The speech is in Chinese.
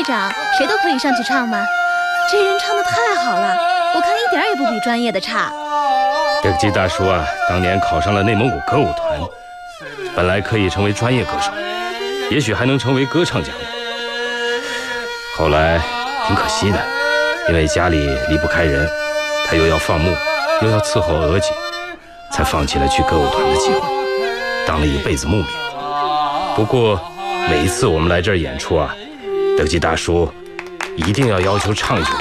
队长，谁都可以上去唱吗？这人唱得太好了，我看一点也不比专业的差。 德基大叔啊，当年考上了内蒙古歌舞团，本来可以成为专业歌手，也许还能成为歌唱家呢。后来挺可惜的，因为家里离不开人，他又要放牧，又要伺候娥姐，才放弃了去歌舞团的机会，当了一辈子牧民。不过每一次我们来这儿演出啊，德基大叔一定要要求唱一首